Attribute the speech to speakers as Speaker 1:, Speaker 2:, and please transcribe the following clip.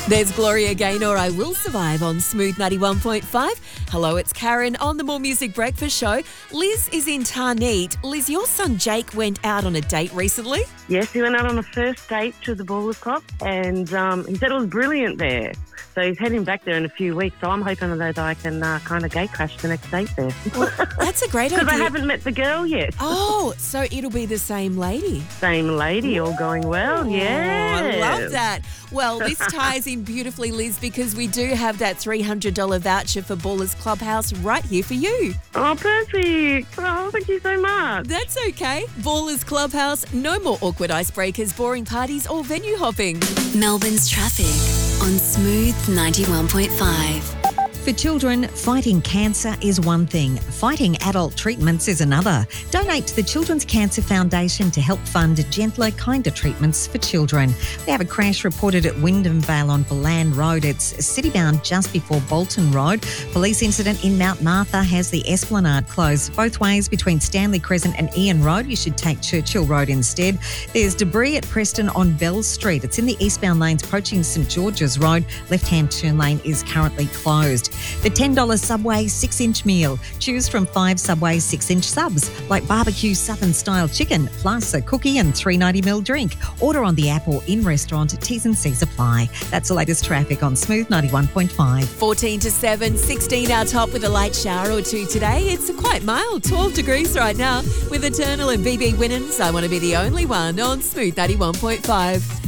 Speaker 1: There's Gloria Gaynor, I Will Survive on Smooth 91.5. Hello, it's Karen on the More Music Breakfast Show. Liz is in Tarneet. Liz, your son Jake went out on a date recently.
Speaker 2: Yes, he went out on a first date to the Ballers Club and he said it was brilliant there. So he's heading back there in a few weeks. So I'm hoping that I can kind of gate crash the next date there.
Speaker 1: Well, that's a great idea.
Speaker 2: Because I haven't met the girl yet.
Speaker 1: Oh, so it'll be the same lady.
Speaker 2: Same lady, all going well, yeah.
Speaker 1: I love that. Well, this ties in beautifully, Liz, because we do have that $300 voucher for Ballers Clubhouse right here for you.
Speaker 2: Oh, perfect. Oh, thank you so much.
Speaker 1: That's okay. Ballers Clubhouse, no more awkward icebreakers, boring parties or venue hopping.
Speaker 3: Melbourne's traffic on Smooth 91.5.
Speaker 4: For children, fighting cancer is one thing. Fighting adult treatments is another. Donate to the Children's Cancer Foundation to help fund gentler, kinder treatments for children. We have a crash reported at Wyndham Vale on Ballan Road. It's city-bound just before Bolton Road. Police incident in Mount Martha has the Esplanade closed both ways between Stanley Crescent and Ian Road. You should take Churchill Road instead. There's debris at Preston on Bell Street. It's in the eastbound lanes approaching St George's Road. Left-hand turn lane is currently closed. The $10 Subway 6-inch meal. Choose from 5 Subway 6-inch subs like barbecue southern-style chicken, plus a cookie and $3.90ml drink. Order on the app or in restaurant. T's and C's apply. That's the latest traffic on Smooth 91.5.
Speaker 1: 14 to 7, 16 our top with a light shower or two today. It's quite mild, 12 degrees right now with Eternal and BB Winans. I Want to Be the Only One on Smooth 91.5.